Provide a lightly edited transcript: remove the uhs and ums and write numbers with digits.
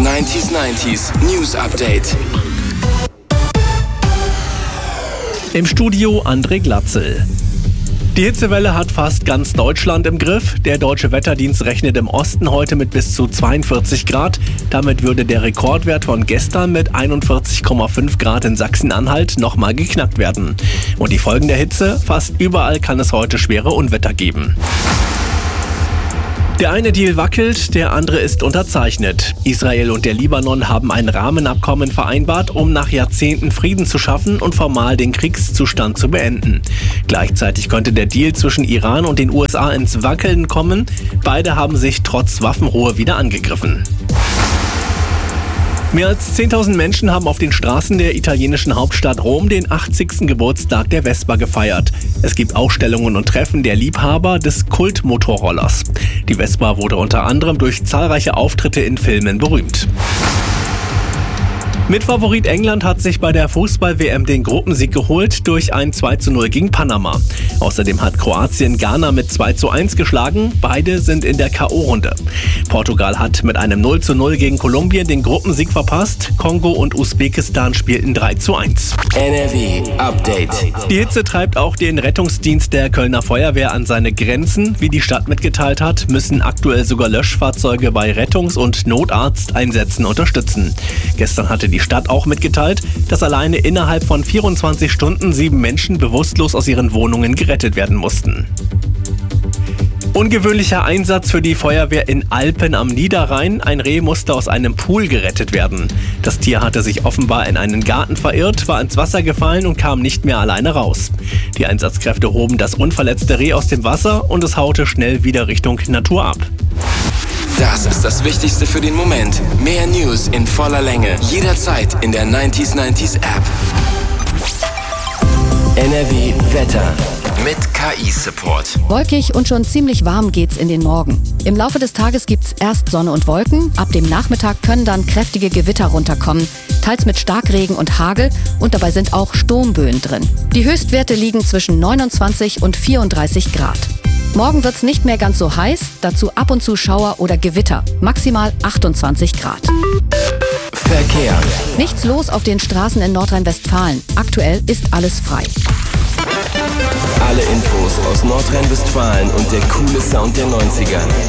90s News Update. Im Studio André Glatzel. Die Hitzewelle hat fast ganz Deutschland im Griff. Der Deutsche Wetterdienst rechnet im Osten heute mit bis zu 42 Grad. Damit würde der Rekordwert von gestern mit 41,5 Grad in Sachsen-Anhalt nochmal geknackt werden. Und die Folgen der Hitze? Fast überall kann es heute schwere Unwetter geben. Der eine Deal wackelt, der andere ist unterzeichnet. Israel und der Libanon haben ein Rahmenabkommen vereinbart, um nach Jahrzehnten Frieden zu schaffen und formal den Kriegszustand zu beenden. Gleichzeitig könnte der Deal zwischen Iran und den USA ins Wackeln kommen. Beide haben sich trotz Waffenruhe wieder angegriffen. Mehr als 10.000 Menschen haben auf den Straßen der italienischen Hauptstadt Rom den 80. Geburtstag der Vespa gefeiert. Es gibt Ausstellungen und Treffen der Liebhaber des Kultmotorrollers. Die Vespa wurde unter anderem durch zahlreiche Auftritte in Filmen berühmt. Mitfavorit England hat sich bei der Fußball-WM den Gruppensieg geholt durch ein 2:0 gegen Panama. Außerdem hat Kroatien Ghana mit 2:1 geschlagen. Beide sind in der K.O.-Runde. Portugal hat mit einem 0:0 gegen Kolumbien den Gruppensieg verpasst. Kongo und Usbekistan spielten 3:1. NRW Update. Die Hitze treibt auch den Rettungsdienst der Kölner Feuerwehr an seine Grenzen. Wie die Stadt mitgeteilt hat, müssen aktuell sogar Löschfahrzeuge bei Rettungs- und Notarzteinsätzen unterstützen. Gestern hatte die Stadt auch mitgeteilt, dass alleine innerhalb von 24 Stunden 7 Menschen bewusstlos aus ihren Wohnungen gerettet werden mussten. Ungewöhnlicher Einsatz für die Feuerwehr in Alpen am Niederrhein. Ein Reh musste aus einem Pool gerettet werden. Das Tier hatte sich offenbar in einen Garten verirrt, war ins Wasser gefallen und kam nicht mehr alleine raus. Die Einsatzkräfte hoben das unverletzte Reh aus dem Wasser und es haute schnell wieder Richtung Natur ab. Das ist das Wichtigste für den Moment. Mehr News in voller Länge. Jederzeit in der 90s App. NRW Wetter. Mit KI-Support. Wolkig und schon ziemlich warm geht's in den Morgen. Im Laufe des Tages gibt's erst Sonne und Wolken. Ab dem Nachmittag können dann kräftige Gewitter runterkommen. Teils mit Starkregen und Hagel und dabei sind auch Sturmböen drin. Die Höchstwerte liegen zwischen 29 und 34 Grad. Morgen wird's nicht mehr ganz so heiß, dazu ab und zu Schauer oder Gewitter. Maximal 28 Grad. Verkehr. Nichts los auf den Straßen in Nordrhein-Westfalen. Aktuell ist alles frei. Alle Infos aus Nordrhein-Westfalen und der coole Sound der 90er.